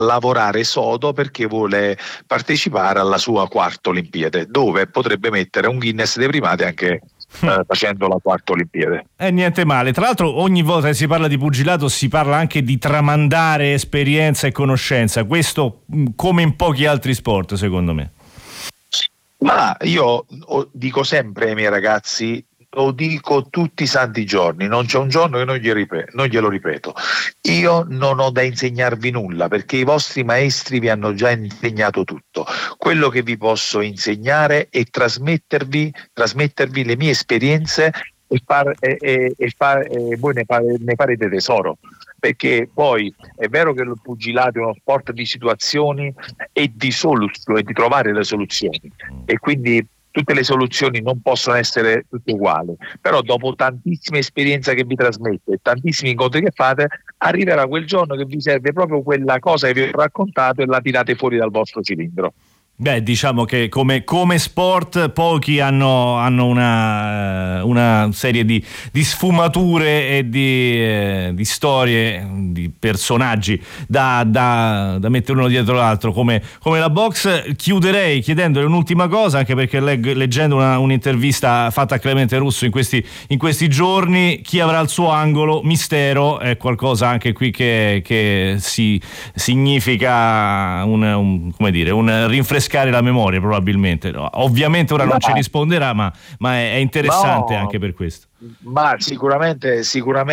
lavorare sodo perché vuole partecipare alla sua quarta Olimpiade, dove potrebbe mettere un Guinness dei primati anche facendo la quarta Olimpiade. Niente male. Tra l'altro ogni volta che si parla di pugilato si parla anche di tramandare esperienza e conoscenza, questo come in pochi altri sport secondo me. Ma io dico sempre ai miei ragazzi, lo dico tutti i santi giorni, non c'è un giorno che non glielo ripeto. Io non ho da insegnarvi nulla perché i vostri maestri vi hanno già insegnato tutto. Quello che vi posso insegnare è trasmettervi le mie esperienze e voi ne farete tesoro. Perché poi è vero che il pugilato è uno sport di situazioni e di soluzioni, e di trovare le soluzioni, e quindi tutte le soluzioni non possono essere tutte uguali, però dopo tantissime esperienze che vi trasmette e tantissimi incontri che fate, arriverà quel giorno che vi serve proprio quella cosa che vi ho raccontato e la tirate fuori dal vostro cilindro. Beh, diciamo che come sport pochi hanno una serie di sfumature e di storie, di personaggi da mettere uno dietro l'altro come la box. Chiuderei chiedendole un'ultima cosa, anche perché leggendo un'intervista fatta a Clemente Russo in questi giorni, chi avrà il suo angolo mistero è qualcosa anche qui che significa un rinfrescare la memoria probabilmente. Ovviamente ora non ci risponderà, ma è interessante anche per questo. Ma sicuramente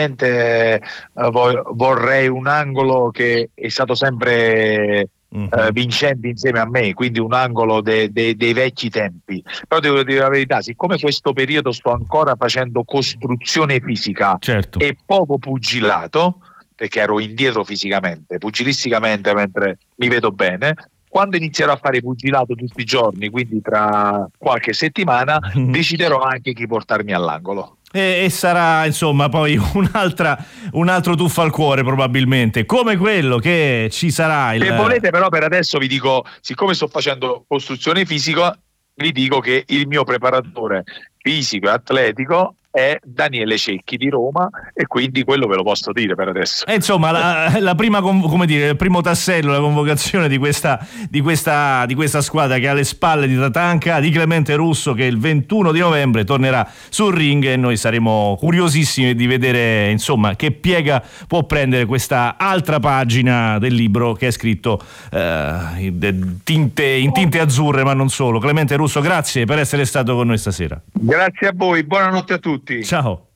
vorrei un angolo che è stato sempre vincente insieme a me, quindi un angolo dei vecchi tempi. Però devo dire la verità, siccome questo periodo sto ancora facendo costruzione fisica, certo, e poco pugilato, perché ero indietro fisicamente, pugilisticamente mentre mi vedo bene, quando inizierò a fare pugilato tutti i giorni, quindi tra qualche settimana, deciderò anche chi portarmi all'angolo. E sarà insomma poi un altro tuffo al cuore probabilmente, come quello che ci sarà Se volete, però, per adesso vi dico, siccome sto facendo costruzione fisica, vi dico che il mio preparatore fisico e atletico è Daniele Cecchi di Roma, e quindi quello ve lo posso dire per adesso. Insomma, la prima, il primo tassello, la convocazione di questa squadra che ha alle spalle di Tatanka, di Clemente Russo, che il 21 di novembre tornerà sul ring, e noi saremo curiosissimi di vedere insomma che piega può prendere questa altra pagina del libro che è scritto in tinte azzurre, ma non solo. Clemente Russo, grazie per essere stato con noi stasera. Grazie a voi, buonanotte a tutti. Ciao.